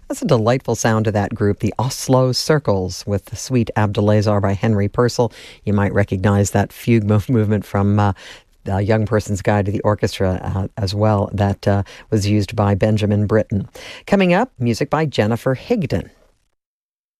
That's a delightful sound to that group, the Oslo Circles, with the Suite Abdulazar by Henry Purcell. You might recognize that fugue movement from the Young Person's Guide to the Orchestra as well. That was used by Benjamin Britten. Coming up, music by Jennifer Higdon.